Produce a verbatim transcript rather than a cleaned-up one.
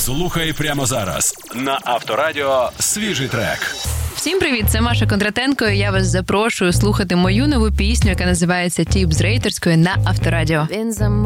Слухай прямо зараз на Авторадіо свіжий трек. Всім привіт, це Маша Кондратенко, і я вас запрошую слухати мою нову пісню, яка називається «Тіп з рейтерської» на Авторадіо.